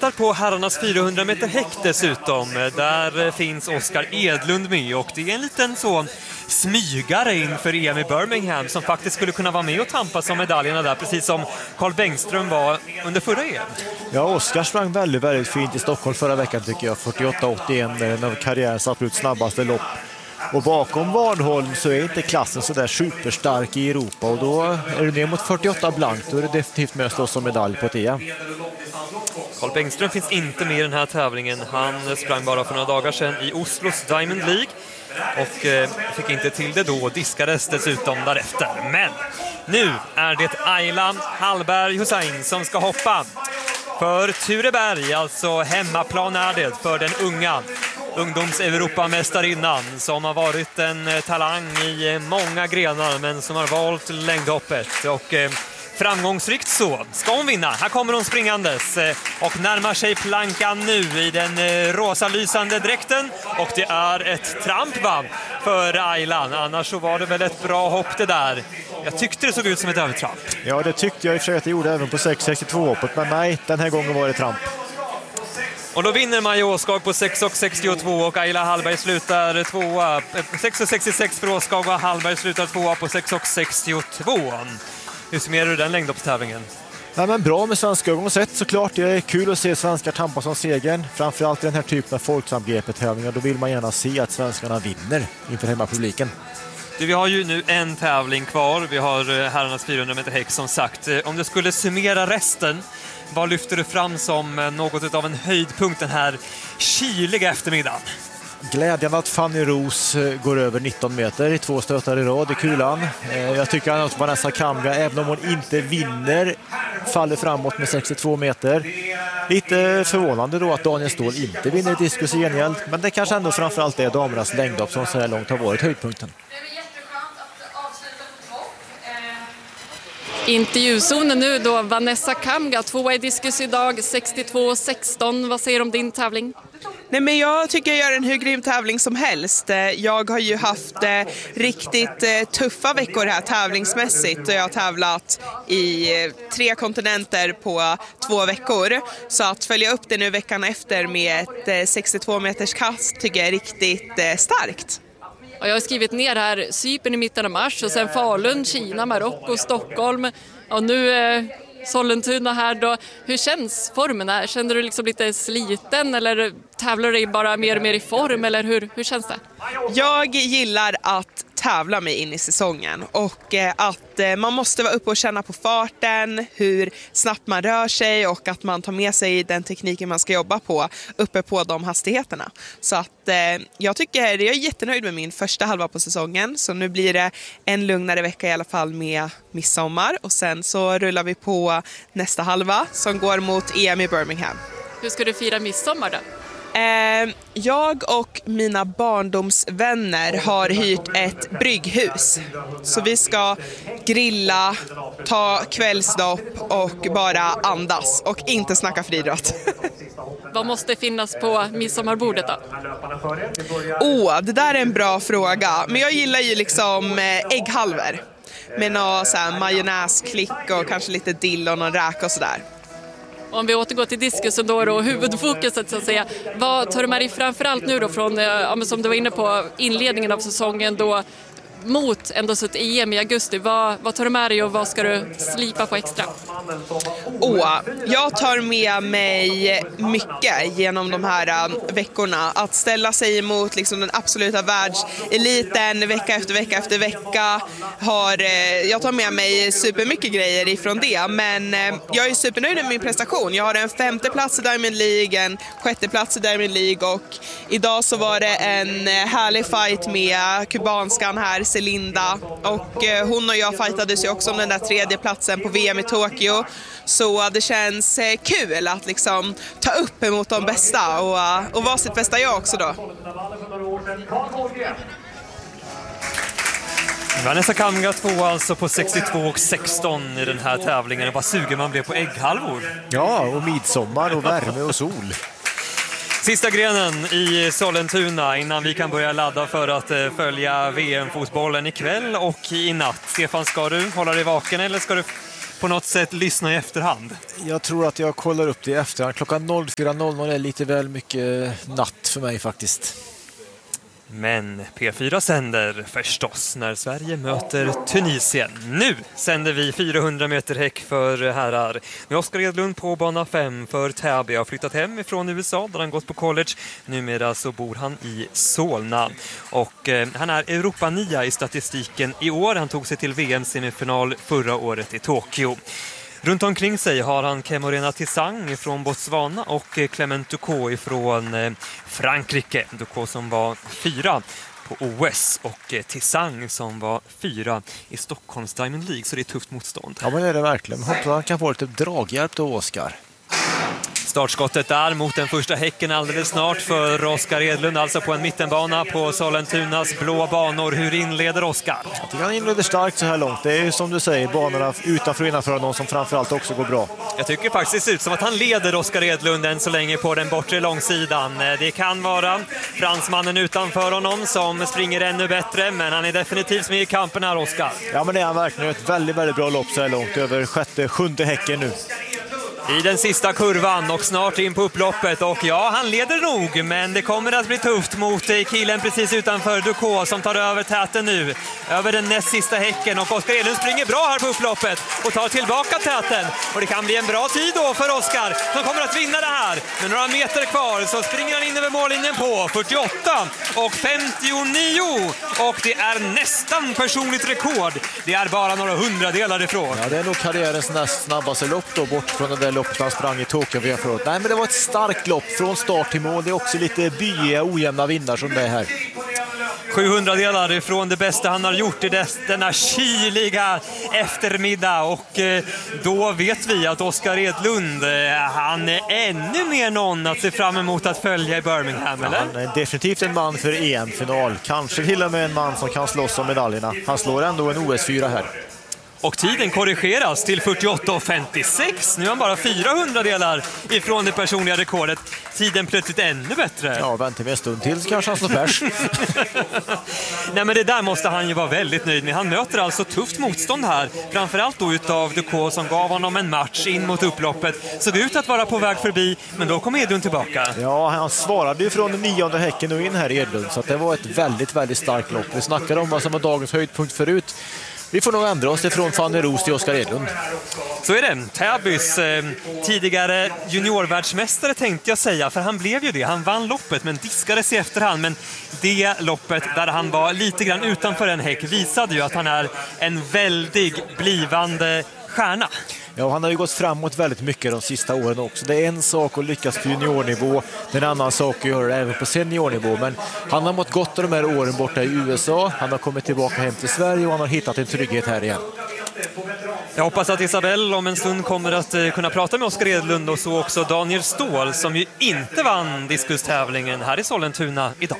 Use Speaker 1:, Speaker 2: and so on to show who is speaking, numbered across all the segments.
Speaker 1: tittar på herrarnas 400 meter häck dessutom, där finns Oskar Edlund med, och det är en liten så smygare inför EM i Birmingham som faktiskt skulle kunna vara med och tampas om medaljerna där, precis som Carl Bengström var under förra EM.
Speaker 2: Ja, Oskar sprang väldigt, väldigt fint i Stockholm förra veckan tycker jag. 48-81, en av karriärens absolut snabbaste lopp. Och bakom Warnholm så är inte klassen så där superstark i Europa, och då är det ner mot 48 blankt, då är det definitivt med att stå som medalj på ett EM.
Speaker 1: Carl Bengström finns inte med i den här tävlingen. Han sprang bara för några dagar sedan i Oslos Diamond League och fick inte till det då, diskades dessutom därefter. Men nu är det Ayla Hallberg Hussein som ska hoppa för Tureberg, alltså hemmaplan är det för den unga ungdoms-Europamästarinnan som har varit en talang i många grenar men som har valt längdhoppet, och framgångsrikt så ska hon vinna. Här kommer hon springandes och närmar sig plankan nu i den rosalysande dräkten, och det är ett tramp för Aylan. Annars så var det väl ett bra hopp det där. Jag tyckte det såg ut som ett övertramp.
Speaker 2: Ja, det tyckte jag i och för sig att det gjorde även på 6.62-hoppet, men nej, den här gången var det tramp.
Speaker 1: Och då vinner Maja Åskag på 6.62 och Ayla Hallberg slutar tvåa. 6.66 för Åskag och Hallberg slutar tvåa på 6.62. Hur summerar du den längdhoppstävlingen?
Speaker 2: Nej, men bra med svenska ögon sett såklart. Det är kul att se svenskar tampas som segern. Framförallt i den här typen av folksamgreppet-tävlingar. Då vill man gärna se att svenskarna vinner inför hemmapubliken.
Speaker 1: Vi har ju nu en tävling kvar. Vi har herrarnas 400 meter häck som sagt. Om du skulle summera resten, vad lyfter du fram som något av en höjdpunkt den här kyliga eftermiddagen?
Speaker 2: Glädjande att Fanny Ros går över 19 meter i 2 stötar i rad i kulan. Jag tycker att Vanessa Kamga, även om hon inte vinner, faller framåt med 62 meter. Lite förvånande då att Daniel Ståhl inte vinner diskus i gengäld, men det kanske ändå framförallt är damernas längdhopp som så här långt har varit höjdpunkten.
Speaker 3: Intervjuzonen nu då, Vanessa Kamga, tvåa i diskus idag, 62,16. Vad säger du om din tävling?
Speaker 4: Nej, men jag tycker jag gör en hur grym tävling som helst. Jag har ju haft riktigt tuffa veckor här tävlingsmässigt, och jag har tävlat i 3 kontinenter på 2 veckor. Så att följa upp det nu veckan efter med ett 62 meters kast tycker jag är riktigt starkt.
Speaker 3: Jag har skrivit ner här Cypern i mitten av mars och sen Falun, Kina, Marocko, Stockholm och nu Sollentuna här då. Hur känns formen här? Känner du liksom lite sliten eller tävlar du bara mer och mer i form, eller hur känns det?
Speaker 4: Jag gillar att tävla mig in i säsongen, och att man måste vara uppe och känna på farten, hur snabbt man rör sig och att man tar med sig den tekniken man ska jobba på uppe på de hastigheterna. Så att jag är jättenöjd med min första halva på säsongen, så nu blir det en lugnare vecka i alla fall med midsommar, och sen så rullar vi på nästa halva som går mot EM i Birmingham.
Speaker 3: Hur ska du fira midsommar då?
Speaker 4: Jag och mina barndomsvänner har hyrt ett brygghus. Så vi ska grilla, ta kvällsdopp och bara andas och inte snacka friidrott.
Speaker 3: Vad måste finnas på midsommarbordet då?
Speaker 4: Det där är en bra fråga. Men jag gillar ju liksom ägghalvor. Med någon så här majonnäsklick och kanske lite dill och någon räka och sådär.
Speaker 3: Om vi återgår till diskusen då och huvudfokuset så att säga. Vad tar du med dig framförallt nu då från, som du var inne på, inledningen av säsongen då mot ändå så ett EM i augusti? Vad tar du med dig och vad ska du slipa på extra?
Speaker 4: Jag tar med mig mycket genom de här veckorna. Att ställa sig emot liksom den absoluta världseliten vecka efter vecka efter vecka. Jag tar med mig supermycket grejer ifrån det. Men jag är supernöjd med min prestation. Jag har en 5:e plats i Diamond League, en 6:e plats i Diamond League, och idag så var det en härlig fight med kubanskan här, Celinda, och hon och jag fightades ju också om den där 3:e platsen på VM i Tokyo. Så det känns kul att liksom ta upp emot de bästa och vara sitt bästa jag också då.
Speaker 1: Vanessa Kamga två alltså på 62,16 i den här tävlingen. Vad sugen man blev på ägghalvor.
Speaker 2: Ja, och midsommar och värme och sol.
Speaker 1: Sista grenen i Sollentuna innan vi kan börja ladda för att följa VM-fotbollen ikväll och i natt. Stefan, ska du hålla dig vaken eller ska du på något sätt lyssna i efterhand?
Speaker 2: Jag tror att jag kollar upp det i efterhand. Klockan 04.00 är lite väl mycket natt för mig faktiskt.
Speaker 1: Men P4 sänder förstås när Sverige möter Tunisien. Nu sänder vi 400 meter häck för herrar. Med Oskar Edlund på bana 5 för Täby. Jag har flyttat hem ifrån USA där han gått på college. Numera så bor han i Solna. Och han är Europa-9 i statistiken i år. Han tog sig till VM-semifinal förra året i Tokyo. Runt omkring sig har han Kemorena Tissang från Botswana och Clement Ducot från Frankrike. Ducot som var 4 på OS och Tissang som var 4 i Stockholms Diamond League, så det är tufft motstånd.
Speaker 2: Ja, men det är det verkligen. Hoppas han kan få lite draghjälp då, Oskar.
Speaker 1: Startskottet där mot den första häcken alldeles snart för Oskar Edlund, alltså på en mittenbana på Sollentunas blå banor. Hur inleder Oskar?
Speaker 2: Jag tycker han inleder starkt så här långt. Det är ju som du säger, banorna utanför och innanför någon som framförallt också går bra.
Speaker 1: Jag tycker faktiskt det ser ut som att han leder Oskar Edlund än så länge på den bortre långsidan. Det kan vara fransmannen utanför honom som springer ännu bättre, men han är definitivt med i kampen här, Oskar.
Speaker 2: Ja, men det är han verkligen. Ett väldigt, väldigt bra lopp så här långt, över 6:e, 7:e häcken nu.
Speaker 1: I den sista kurvan och snart in på upploppet, och ja, han leder nog, men det kommer att bli tufft mot killen precis utanför Ducot som tar över täten nu, över den näst sista häcken, och Oskar Edlund springer bra här på upploppet och tar tillbaka täten, och det kan bli en bra tid då för Oskar som kommer att vinna det här. Med några meter kvar så springer han in över mållinjen på 48 och 59, och det är nästan personligt rekord. Det är bara några hundradelar ifrån.
Speaker 2: Ja, det är nog karriärens näst snabbaste lopp då, bort från den där loppet han sprang i Tokyo. Nej, men det var ett starkt lopp från start till mål. Det är också lite byiga, ojämna vindar som det är här.
Speaker 1: 700 delar ifrån det bästa han har gjort i denna kyliga eftermiddag, och då vet vi att Oskar Edlund, han är ännu mer någon att se fram emot att följa i Birmingham, eller?
Speaker 2: Han är definitivt en man för EM-final. Kanske till och med en man som kan slåss om medaljerna. Han slår ändå en OS-4 här.
Speaker 1: Och tiden korrigeras till 48,56. Nu är han bara 400 delar ifrån det personliga rekordet. Tiden plötsligt ännu bättre.
Speaker 2: Ja, vänta med en stund till så kanske han slår färs.
Speaker 1: Nej, men det där måste han ju vara väldigt nöjd med. Han möter alltså tufft motstånd här. Framförallt då utav Ducot som gav honom en match in mot upploppet. Såg ut att vara på väg förbi, men då kom Edlund tillbaka.
Speaker 2: Ja, han svarade ju från den 9:e häcken och in här i Edlund. Så att det var ett väldigt, väldigt starkt lopp. Vi snackade om vad som var dagens höjdpunkt förut. Vi får nog ändra oss ifrån Fanny Roos till Oskar Edlund.
Speaker 1: Så är det. Täbys tidigare juniorvärldsmästare tänkte jag säga, för han blev ju det. Han vann loppet men diskades i efterhand. Men det loppet där han var lite grann utanför en häck visade ju att han är en väldig blivande stjärna.
Speaker 2: Ja, han har ju gått framåt väldigt mycket de sista åren också. Det är en sak att lyckas på juniornivå, det är en annan sak att göra det även på seniornivå. Men han har mått gott de här åren borta i USA. Han har kommit tillbaka hem till Sverige och han har hittat en trygghet här igen.
Speaker 1: Jag hoppas att Isabelle om en stund kommer att kunna prata med Oskar Edlund, och så också Daniel Ståhl som ju inte vann diskustävlingen här i Sollentuna idag.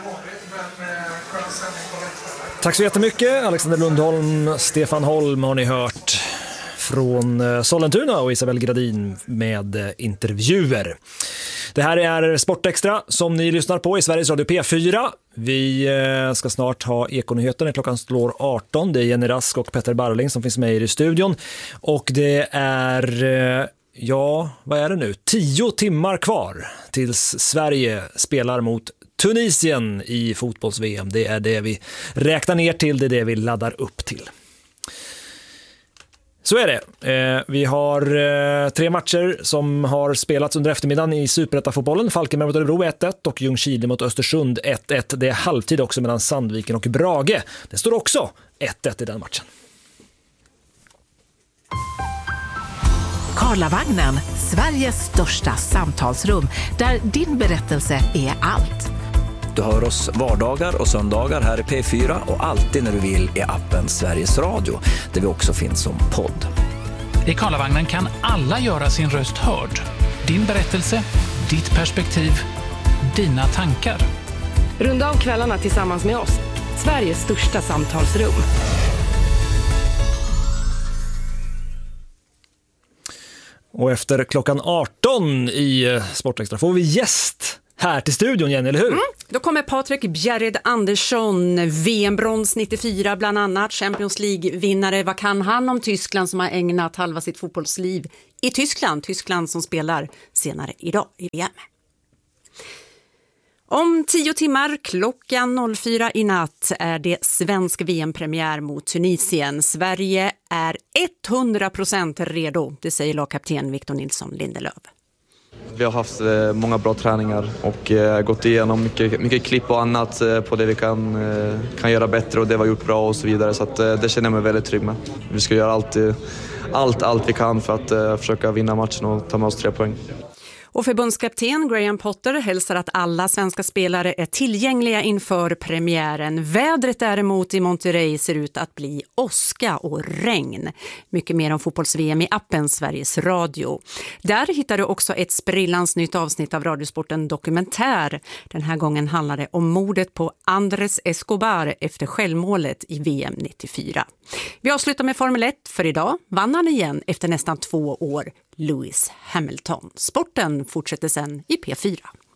Speaker 5: Tack så jättemycket. Alexander Lundholm, Stefan Holm har ni hört från Sollentuna, och Isabelle Gradin med intervjuer. Det här är Sportextra som ni lyssnar på i Sveriges Radio P4. Vi ska snart ha Ekonyheter när klockan slår 18. Det är Jenny Rask och Petter Barling som finns med i studion. Och det är, ja, vad är det nu? 10 timmar kvar tills Sverige spelar mot Tunisien i fotbolls-VM. Det är det vi räknar ner till, det är det vi laddar upp till. Så är det. Vi har 3 matcher som har spelats under eftermiddagen i Superettan-fotbollen. Falkenberg mot Örebro 1-1 och Ljungskile mot Östersund 1-1. Det är halvtid också mellan Sandviken och Brage. Det står också 1-1 i den matchen.
Speaker 6: Karlavagnen, Sveriges största samtalsrum där din berättelse är allt.
Speaker 7: Du hör oss vardagar och söndagar här i P4 och alltid när du vill i appen Sveriges Radio, där vi också finns som podd.
Speaker 8: I Karlavagnen kan alla göra sin röst hörd. Din berättelse, ditt perspektiv, dina tankar.
Speaker 9: Runda av kvällarna tillsammans med oss. Sveriges största samtalsrum.
Speaker 5: Och efter klockan 18 i Sportextra får vi gäst här till studion, Jenny, eller hur?
Speaker 10: Då kommer Patrik Bjerred Andersson, VM-brons 94 bland annat, Champions League-vinnare. Vad kan han om Tyskland som har ägnat halva sitt fotbollsliv i Tyskland? Tyskland som spelar senare idag i VM. Om 10 timmar klockan 04 i natt är det svensk VM-premiär mot Tunisien. Sverige är 100% redo, det säger lagkapten Victor Nilsson Lindelöf.
Speaker 11: Vi har haft många bra träningar och gått igenom mycket klipp och annat på det vi kan göra bättre och det vi har gjort bra och så vidare. Så att, det känner jag mig väldigt trygg med. Vi ska göra allt vi kan för att försöka vinna matchen och ta med oss 3 poäng.
Speaker 10: Och förbundskapten Graham Potter hälsar att alla svenska spelare är tillgängliga inför premiären. Vädret däremot i Monterrey ser ut att bli åska och regn. Mycket mer om fotbolls-VM i appen Sveriges Radio. Där hittar du också ett sprillans nytt avsnitt av Radiosporten Dokumentär. Den här gången handlar det om mordet på Andrés Escobar efter självmålet i VM 94. Vi avslutar med Formel 1 för idag. Vann han igen efter nästan 2 år. Lewis Hamilton. Sporten fortsätter sen i P4.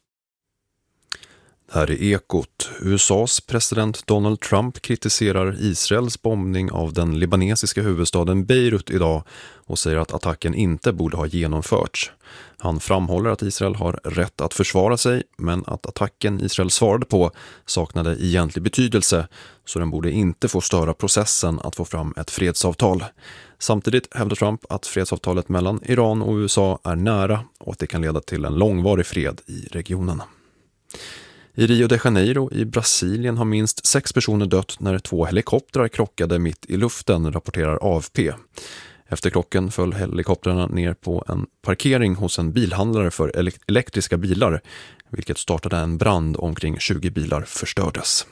Speaker 12: Här är Ekot. USAs president Donald Trump kritiserar Israels bombning av den libanesiska huvudstaden Beirut idag och säger att attacken inte borde ha genomförts. Han framhåller att Israel har rätt att försvara sig, men att attacken Israel svarade på saknade egentlig betydelse, så den borde inte få störa processen att få fram ett fredsavtal. Samtidigt hävdar Trump att fredsavtalet mellan Iran och USA är nära och att det kan leda till en långvarig fred i regionen. I Rio de Janeiro i Brasilien har minst 6 personer dött när 2 helikoptrar krockade mitt i luften, rapporterar AFP. Efter krocken föll helikoptrarna ner på en parkering hos en bilhandlare för elektriska bilar, vilket startade en brand. Omkring 20 bilar förstördes.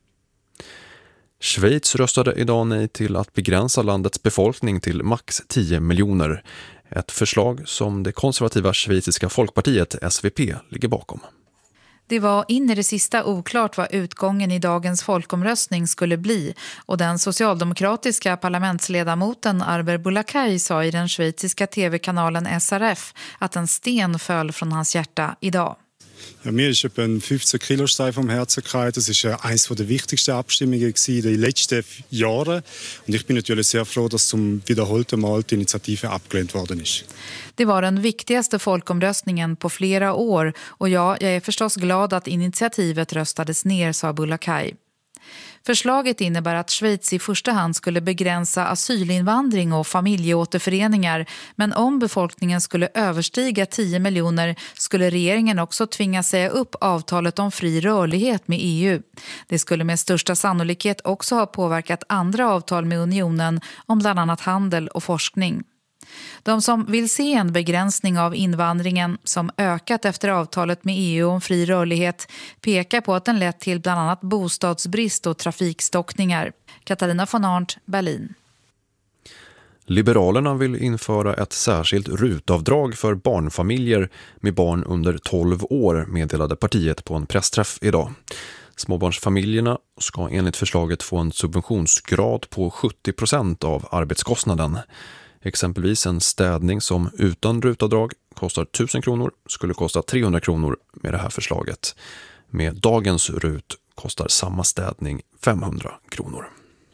Speaker 12: Schweiz röstade idag nej till att begränsa landets befolkning till max 10 miljoner. Ett förslag som det konservativa schweiziska folkpartiet SVP ligger bakom.
Speaker 13: Det var in i det sista oklart vad utgången i dagens folkomröstning skulle bli, och den socialdemokratiska parlamentsledamoten Arber Boulakay sa i den schweiziska tv-kanalen SRF att en sten föll från hans hjärta idag.
Speaker 14: Ja, mir ist etwa ein 15 Kilostein vom Herzen gefallen. Das ist eines der wichtigsten Abstimmungen in den letzten Jahren. Und ich bin natürlich sehr froh, dass zum wiederholten Mal die Initiative abgelehnt worden ist.
Speaker 13: Det var den viktigaste folkomröstningen på flera år, och jag är förstås glad att initiativet röstades ner, sa Boulakay. Förslaget innebär att Schweiz i första hand skulle begränsa asylinvandring och familjeåterföreningar, men om befolkningen skulle överstiga 10 miljoner skulle regeringen också tvinga säga upp avtalet om fri rörlighet med EU. Det skulle med största sannolikhet också ha påverkat andra avtal med unionen om bland annat handel och forskning. De som vill se en begränsning av invandringen som ökat efter avtalet med EU om fri rörlighet pekar på att den lett till bland annat bostadsbrist och trafikstockningar. Katarina von Arndt, Berlin.
Speaker 12: Liberalerna vill införa ett särskilt rutavdrag för barnfamiljer med barn under 12 år, meddelade partiet på en pressträff idag. Småbarnsfamiljerna ska enligt förslaget få en subventionsgrad på 70% av arbetskostnaden. Exempelvis en städning som utan rutavdrag kostar 1000 kronor skulle kosta 300 kronor med det här förslaget. Med dagens rut kostar samma städning 500 kronor.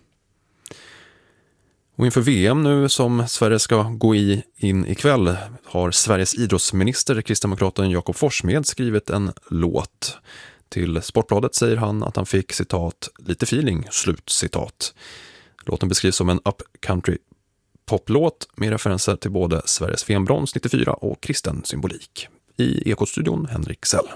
Speaker 12: Och inför VM nu som Sverige ska gå in ikväll har Sveriges idrottsminister kristdemokraten Jakob Forssmed skrivit en låt. Till Sportbladet säger han att han fick citat lite feeling, slutcitat. Låten beskrivs som en upcountry poplåt med referenser till både Sveriges VM-brons 94 och kristen symbolik. I Ekot-studion Henrik Sell.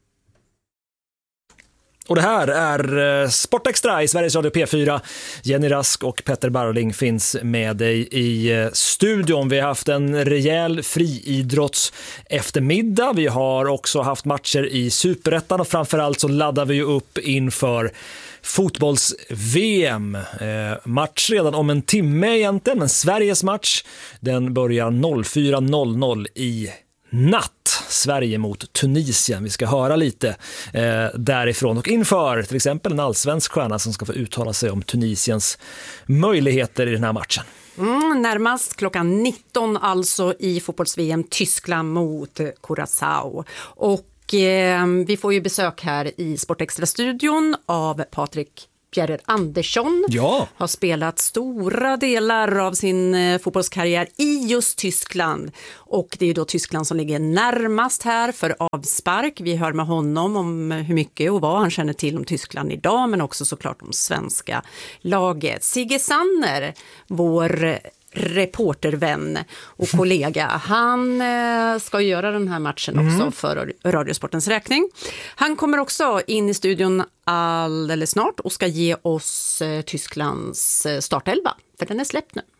Speaker 5: Och det här är Sportextra i Sveriges Radio P4. Jenny Rask och Petter Barling finns med dig i studion. Vi har haft en rejäl friidrotts eftermiddag. Vi har också haft matcher i Superettan och framförallt så laddar vi upp inför fotbolls-VM. Match redan om en timme egentligen, men Sveriges match den börjar 04.00 i natt. Sverige mot Tunisien. Vi ska höra lite därifrån och inför till exempel en allsvensk stjärna som ska få uttala sig om Tunisiens möjligheter i den här matchen.
Speaker 10: Närmast klockan 19 alltså i fotbolls-VM Tyskland mot Curaçao. Och vi får ju besök här i Sportextra-studion av Patrik Bjerre Andersson.
Speaker 5: Ja.
Speaker 10: Har spelat stora delar av sin fotbollskarriär i just Tyskland. Och det är ju då Tyskland som ligger närmast här för avspark. Vi hör med honom om hur mycket och vad han känner till om Tyskland idag, men också såklart om svenska laget. Sigge Sanner, vår reportervän och kollega. Han ska göra den här matchen också för Radiosportens räkning. Han kommer också in i studion alldeles snart och ska ge oss Tysklands startelva, för den är släppt nu.